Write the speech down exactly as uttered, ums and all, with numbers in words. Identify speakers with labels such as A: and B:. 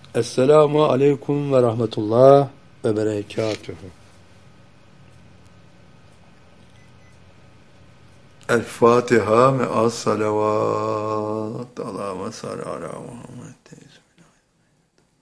A: Esselamu aleyküm ve rahmetullah ve berekatuhu.
B: El Fatiha me'as salavat. Allahümme salli ala Muhammed.